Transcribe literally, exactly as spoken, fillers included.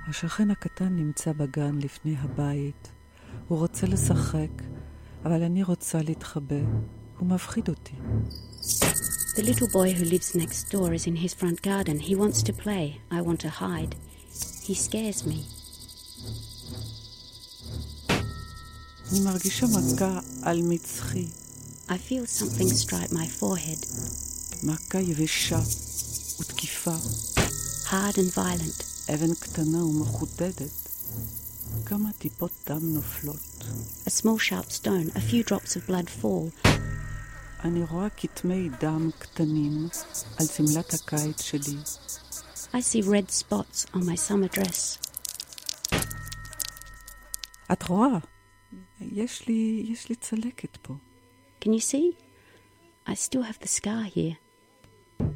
השכן הקטן נמצא בגן לפני הבית. הוא רוצה לשחק, אבל אני רוצה להתחבא. הוא מפחיד אותי. The little boy who lives next door is in his front garden. He wants to play. I want to hide. He scares me. אני מרגישה מכה על מצחי. I feel something strike my forehead. מכה יבשה ותקיפה. Hard and violent. אבן קטנה ומחודדת. כמה טיפות דם נופלות. A small sharp stone. A few drops of blood fall. אני רואה כתמי דם קטנים על סמלת הקיץ שלי. I see red spots on my summer dress. את רואה? יש לי, יש לי צלקת פה. Can you see? I still have the scar here.